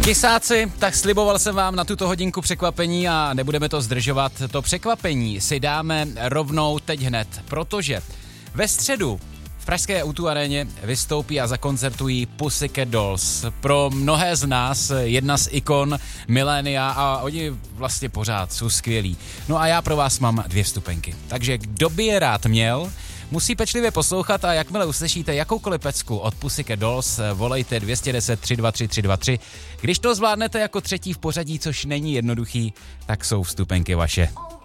Kysáci, tak sliboval jsem vám na tuto hodinku překvapení a nebudeme to zdržovat. To překvapení si dáme rovnou teď hned, protože ve středu v pražské O2 aréně vystoupí a zakoncertují Pussycat Dolls. Pro mnohé z nás jedna z ikon milénia a oni vlastně pořád jsou skvělí. No a já pro vás mám 2 vstupenky. Takže kdo by je rád měl, musí pečlivě poslouchat a jakmile uslyšíte jakoukoliv pecku od Pussycat Dolls, volejte 210 323 323. Když to zvládnete jako třetí v pořadí, což není jednoduchý, tak jsou vstupenky vaše.